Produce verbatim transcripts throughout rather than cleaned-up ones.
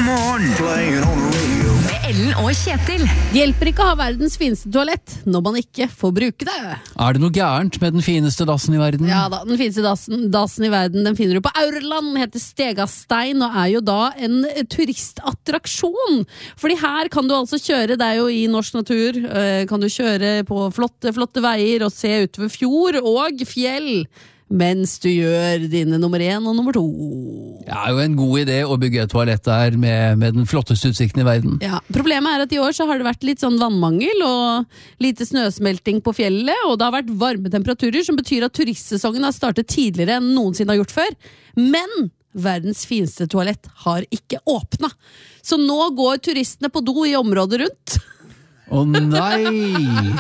morgen. Playing on the radio. Med Ellen og Kjetil. Det hjelper ikke å ha verdens fineste toalett når man ikke får bruke det. Er det noe gærent med den fineste dassen i verden? Ja da, den fineste dassen, dassen i verden, den finner du på Aurland, den heter Stegastein, og er jo da en turistattraksjon. Fordi her kan du altså kjøre, det er jo i norsk natur, kan du kjøre på flotte, flotte veier og se utover fjord og fjell. Mens du gjør dine nummer én og nummer to. Det er jo en god idé å bygge et toalett der med, med den flotteste utsikten i verden. Ja, problemet er at i år så har det vært litt sånn vannmangel og lite snøsmelting på fjellet, og det har vært varme temperaturer, som betyr at turistsesongen har startet tidligere enn noensinne har gjort før. Men verdens fineste toalett har ikke åpnet. Så nå går turistene på do i området rundt. Å nei!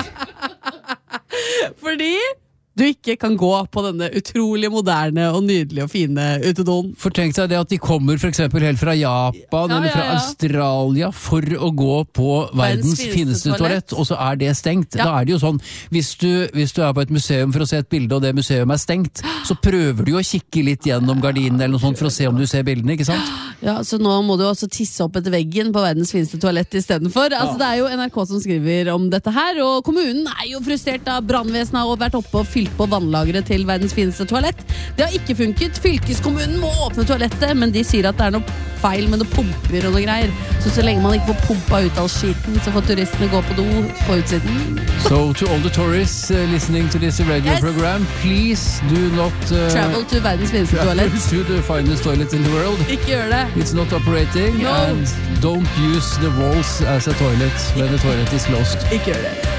Fordi du ikke kan gå på denne utrolig moderne og nydelige og fine utedoen. For tenk deg det at de kommer for eksempel helt fra Japan Ja, eller fra ja, ja. Australia for å gå på verdens, fineste fineste toalett, toalett. og så er det stengt. Ja. Da er det jo sånn, hvis du, hvis du er på et museum for å se et bilde, og det museum er stengt, så prøver du å kikke litt gjennom gardinen eller noe sånt for å se om du ser bildene, ikke sant? Ja, så nå må du også tisse opp etter veggen på verdens fineste toalett i stedet for. Altså, det er jo N R K som skriver om dette her, og kommunen er jo frustrert da brannvesenet har vært oppe og fylt på vannlageret til verdens fineste toalett. Det har ikke funket. Fylkeskommunen må åpne toalettet, men de sier at det er noe feil med noe pumper og noe greier. Så så lenge man ikke får pumpa ut all skiten, så får turistene gå på do på utsiden. So to all the tourists uh, listening to this radio Yes. program, please do not uh, Travel to verdens fineste travel toalett. to the finest toilet in the world. Ikke gjør det. It's not operating, No. and don't use the walls as a toilet when the toilet is closed. Ikke gjør det.